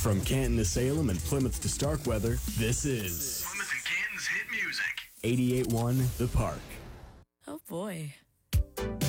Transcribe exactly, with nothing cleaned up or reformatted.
From Canton to Salem and Plymouth to Starkweather, this is Plymouth and Canton's hit music. eighty-eight point one The Park. Oh boy.